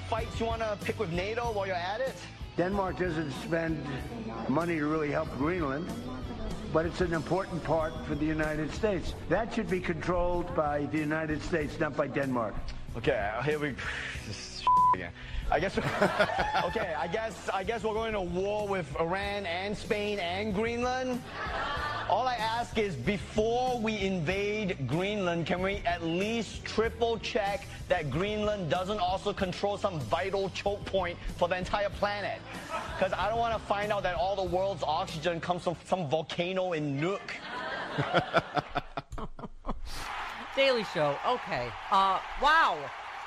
fights you want to pick with NATO while you're at it? Denmark doesn't spend money to really help Greenland, but it's an important part for the United States. That should be controlled by the United States, not by Denmark. Okay, here we this again. I guess okay, I guess we're going to war with Iran and Spain and Greenland. All I ask is, before we invade Greenland, can we at least triple check that Greenland doesn't also control some vital choke point for the entire planet? Because I don't want to find out that all the world's oxygen comes from some volcano in Nuuk. Daily Show. Okay. Wow.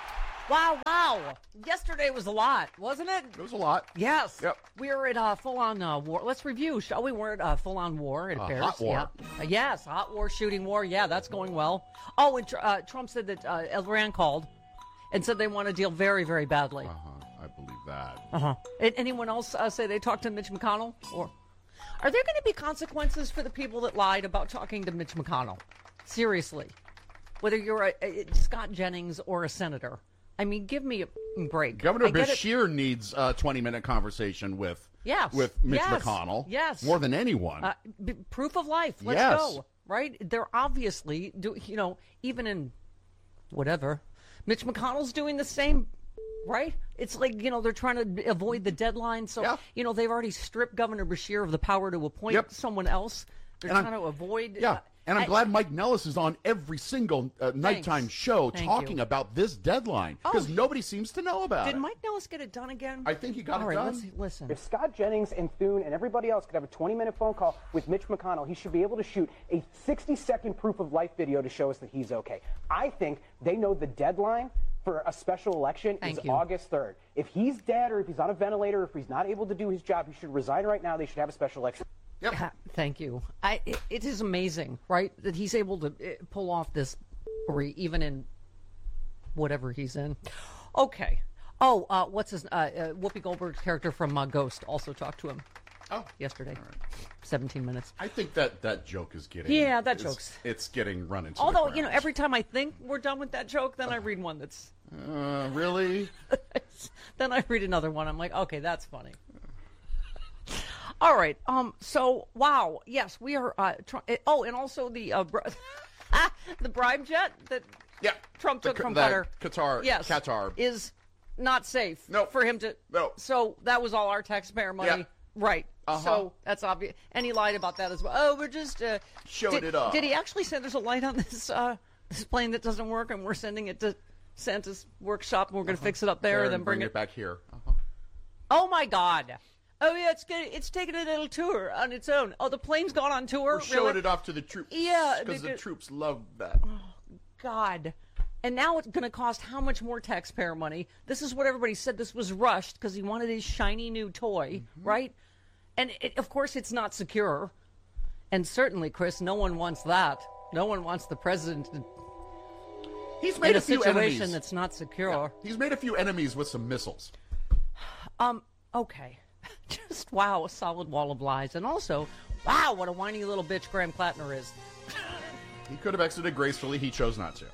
Yesterday was a lot, wasn't it? It was a lot. Yes. Yep. We're at full-on war. Let's review, shall we? We're at full-on war, it appears. Hot war. Yeah. Yes, hot war, shooting war. Yeah, that's going well. Oh, and Trump said that Iran called and said they want to deal very, very badly. I believe that. Anyone else say they talked to Mitch McConnell? Or are there going to be consequences for the people that lied about talking to Mitch McConnell? Seriously. Whether you're a Scott Jennings or a senator. I mean, give me a break. Governor Beshear needs a 20-minute conversation with Mitch McConnell. Yes. More than anyone. Proof of life. Let's go. Right? They're obviously, even in whatever, Mitch McConnell's doing the same, right? It's like, they're trying to avoid the deadline. So, they've already stripped Governor Beshear of the power to appoint someone else. They're trying to avoid. And I'm glad Mike Nellis is on every single nighttime show talking about this deadline, because nobody seems to know about it. Did Mike Nellis get it done again? I think he got it done. Let's listen. If Scott Jennings and Thune and everybody else could have a 20-minute phone call with Mitch McConnell, he should be able to shoot a 60-second proof of life video to show us that he's okay. I think they know the deadline for a special election is August 3rd. If he's dead or if he's on a ventilator, or if he's not able to do his job, he should resign right now. They should have a special election. Yep. Thank you. It is amazing, right, that he's able to pull off this story even in whatever he's in. Okay. Oh, what's his Whoopi Goldberg's character from Ghost also talked to him. Yesterday. All right. 17 minutes. I think that joke is getting... Yeah, that joke's... It's getting run into Although, the ground. every time I think we're done with that joke, then I read one that's... Really? Then I read another one. I'm like, okay, that's funny. All right. So, wow. Yes, we are... and also the the bribe jet that Trump took from Qatar. Qatar. Is not safe for him to... No. So that was all our taxpayer money. Yeah. Right. So that's obvious. And he lied about that as well. Oh, we're just... showing it off. Did he actually say there's a light on this plane that doesn't work and we're sending it to Santa's workshop and we're going to fix it up there and then bring it back here? Oh, my God. Oh, yeah, it's taking a little tour on its own. Oh, the plane's gone on tour? We're showing it off to the troops. Yeah. Because the troops love that. Oh, God. And now it's going to cost how much more taxpayer money? This is what everybody said. This was rushed because he wanted his shiny new toy, right? And, of course, it's not secure. And certainly, Chris, no one wants that. No one wants the president He's made a few situation enemies. That's not secure. Yeah. He's made a few enemies with some missiles. Okay. Just, wow, a solid wall of lies. And also, wow, what a whiny little bitch Graham Plattner is. He could have exited gracefully. He chose not to.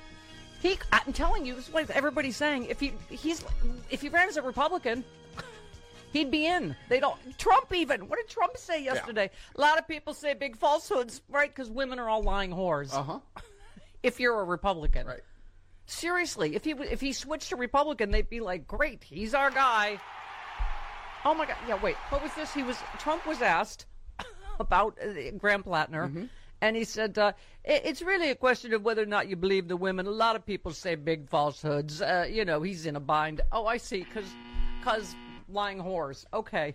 I'm telling you, this is what everybody's saying. If he ran as a Republican, he'd be in. They don't. Trump even. What did Trump say yesterday? Yeah. A lot of people say big falsehoods, right? Because women are all lying whores. If you're a Republican, right? Seriously, if he switched to Republican, they'd be like, great, he's our guy. Oh my God! Yeah, wait. What was this? Trump was asked about Graham Plattner. And he said, it's really a question of whether or not you believe the women. A lot of people say big falsehoods. He's in a bind. Oh, I see, because lying whores. Okay.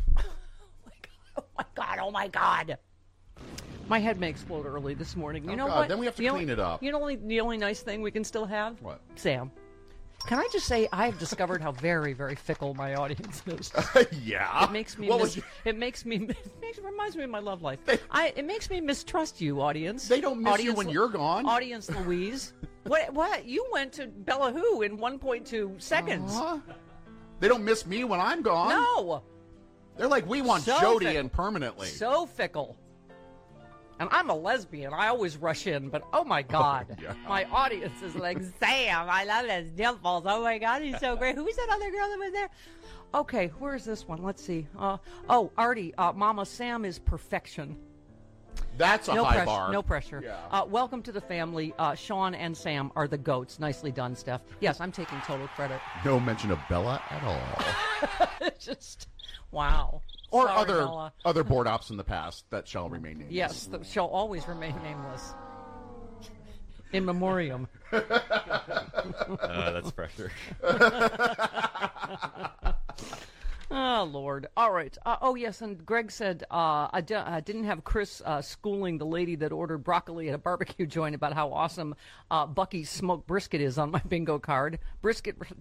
Oh, my God. My head may explode early this morning. You know God. what? Then we have to clean it up. You know the only nice thing we can still have? What? Sam. Can I just say I've discovered how very, very fickle my audience is. Yeah. It makes me reminds me of my love life. It makes me mistrust you, audience. They don't miss you when you're gone. Audience Louise. What? You went to Bella Who in 1.2 seconds. They don't miss me when I'm gone. No. They're like, we want Jody in permanently. So fickle. And I'm a lesbian. I always rush in, but oh my God. Yeah. My audience is like, Sam, I love his dimples. Oh my God, he's so great. Who's that other girl that was there? Okay, where's this one? Let's see. Artie, Mama Sam is perfection. That's a high bar. No pressure. Yeah. Welcome to the family. Sean and Sam are the goats. Nicely done, Steph. Yes, I'm taking total credit. No mention of Bella at all. Just, wow. Or Sorry, other Bella. other board ops in the past that shall remain nameless. Yes, shall always remain nameless. In memoriam. That's pressure. Oh, Lord. All right. Yes, and Greg said, I didn't have Chris schooling the lady that ordered broccoli at a barbecue joint about how awesome Bucky's smoked brisket is on my bingo card. Brisket